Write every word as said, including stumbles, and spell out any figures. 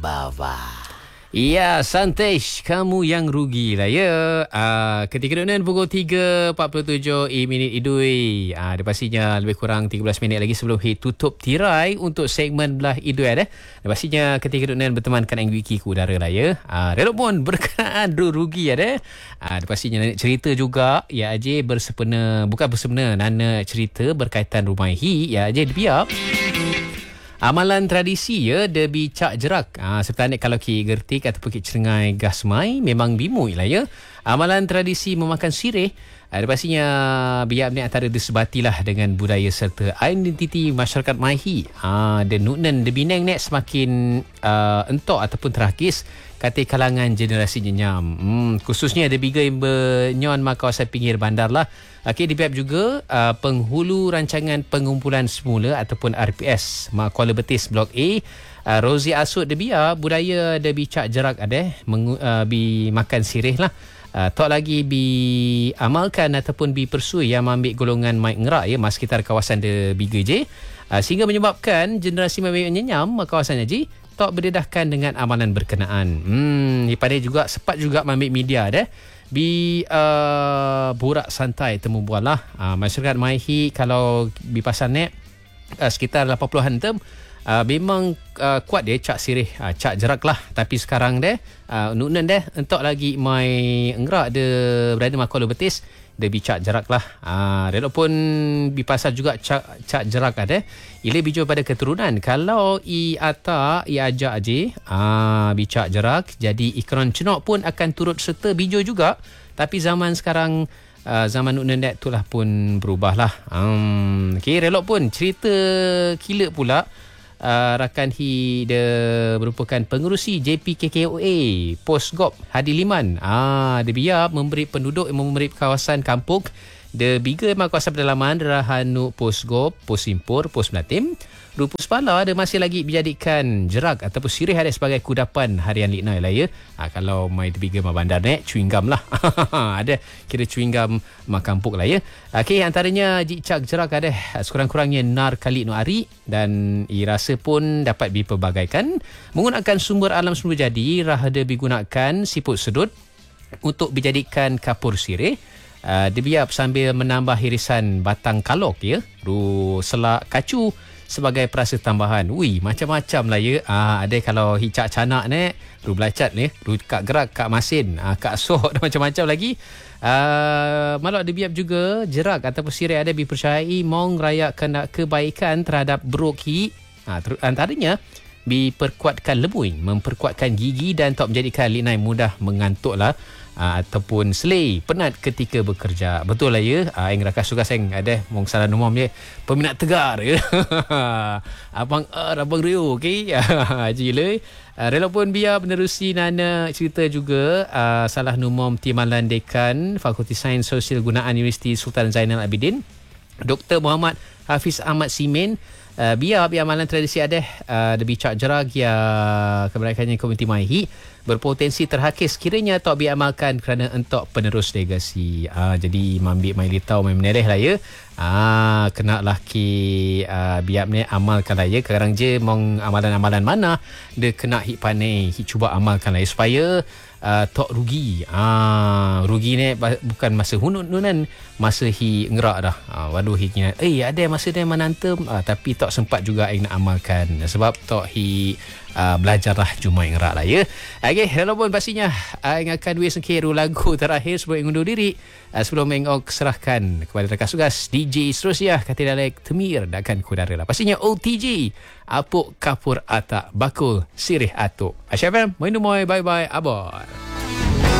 Bava. Ya, Santesh, kamu yang rugi lah ya. Uh, ketika kedudukan pukul tiga empat puluh tujuh minit idui. Uh, dia pastinya lebih kurang tiga belas minit lagi sebelum hit tutup tirai untuk segmen belah idui ada. Dia pastinya ketika kedudukan bertemankan Anggi Wiki ke udara lah ya. Uh, Relok pun berkenaan rugi ada. Uh, dia pastinya nak cerita juga. Ya Ajay bersepena, bukan bersepena, Nana cerita berkaitan rumah hi. Ya Ajay dibiar. Amalan tradisi ya, debi cak jerak. Ha, seperti kalau ki gertik ataupun ki cerengai gasmai, memang bimui lah ya. Amalan tradisi memakan sirih, ada pastinya biar ni antara disebatilah dengan budaya serta identiti masyarakat Maihi. Ha, dan nuknen de bineng ni semakin uh, entok ataupun terakis kata kalangan generasi nyenyam. Hmm, khususnya ada biga yang bernyon maka kawasan pinggir bandar lah. Okey, di pihak juga uh, penghulu rancangan pengumpulan semula ataupun R P S Mak Kuala Betis Blok A, uh, Rozi Asud de biar budaya de bi cak jerak ada mengu, uh, bi makan sirih lah. Uh, tok lagi bi amalkan ataupun bi persui yang ambil golongan mai ngerak ya mas sekitar kawasan de biga je. Uh, sehingga menyebabkan generasi mai nyenyam kawasan je tok berdedahkan dengan amalan berkenaan. Hmm, pada juga sempat juga ambil media dah. Bi uh, borak santai temu bualah uh, masyarakat Maihi kalau bi pasal net uh, sekitar lapan puluhan tem uh, memang uh, kuat dia cak sirih uh, cak jerak lah, tapi sekarang deh uh, nuknen deh entok lagi mai enggerak de berada mak Kuala Betis de bi cak jerak lah. Ah, uh, pun bi pasal juga cak cak jerak ada. Ile bijo pada keturunan kalau i ata i ajak aje ah bi cak jerak jadi ikran cenok pun akan turut serta bijo juga. Tapi zaman sekarang uh, zaman nuknen dek tu lah pun berubah lah. Um, okey, relok pun cerita kila pula. Uh, rakan hi dia merupakan pengerusi J P K K O A Postgop Hadi Liman. Ah, dia biar memberi penduduk memberi kawasan kampung de biga memang kawasan pedalaman Rahanu Postgop, Pos Impor, Pos Melatim. Rupus Pala dia masih lagi dijadikan jerak ataupun sirih ada sebagai kudapan harian liknai lah ya. Ha, kalau mai biga ma bandar nek chewing gum lah. Ada kira chewing gum ma kampung lah ya. Okey, antaranya jicak jerak ada sekurang-kurangnya nar kali nu ari dan i rasa pun dapat diperbagaikan menggunakan sumber alam semula jadi rah ada digunakan siput sedut untuk dijadikan kapur sirih. Uh, dia biar sambil menambah irisan batang kalok ya, ru selak kacu sebagai perasa tambahan. Ui, macam-macam lah ya. Ah, ada kalau hicak canak ni, ru belacat ni, ru kak gerak, kak masin, ah, kak sok dan macam-macam lagi. Ah, malak dia biar juga jerak ataupun sirih ada dipercayai mong rayak kena kebaikan terhadap broki. Ah, ter- antaranya diperkuatkan lemui, memperkuatkan gigi dan tak menjadikan linai mudah mengantuk lah. Uh, ataupun selai penat ketika bekerja. Betul lah ya. Uh, yang rakas suka seng ada mong salah umum je peminat tegar ya. Abang Er, Abang Rio, okey. Jile. Uh, rela pun biar menerusi Nana cerita juga uh, salah numom Timalan Dekan Fakulti Sains Sosial Gunaan Universiti Sultan Zainal Abidin Doktor Muhammad Hafiz Ahmad Simen. Uh, biar biar amalan tradisi ada uh, lebih cak jerak ya keberadaannya komuniti Maihi berpotensi terhakis kiranya tak diamalkan kerana entok penerus legasi. Uh, jadi mambil mai litau mai menereh lah ya. Ah, kena lah ki uh, biar ni amalkan lah ya. Sekarang je mong amalan-amalan mana dia kena hik panai, hik cuba amalkan lah ya supaya uh, tak rugi. Ah, rugi ni bukan masa hunut nunan, masa hi ngerak dah. Ah, waduh hi kena, eh ada masa dia menantem ah, tapi tak sempat juga yang nak amalkan sebab tak hi uh, belajarlah cuma yang ngerak lah ya. Okey, hello pun pastinya uh, yang akan dua sengkiru lagu terakhir sebelum mengundur diri. Uh, sebelum mengok serahkan kepada rakan tugas D J seterusnya kata dialek Temir dan kudara lah. Pastinya O T G Apuk Kapur Atak Bakul Sirih Atuk. Asyafam, mainu moi, bye bye, abor.